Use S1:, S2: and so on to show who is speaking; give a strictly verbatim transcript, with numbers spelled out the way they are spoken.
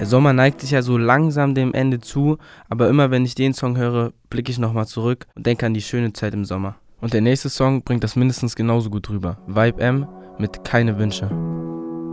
S1: Der Sommer neigt sich ja so langsam dem Ende zu, aber immer wenn ich den Song höre, blicke ich nochmal zurück und denke an die schöne Zeit im Sommer. Und der nächste Song bringt das mindestens genauso gut rüber. Vibe M mit Keine Wünsche.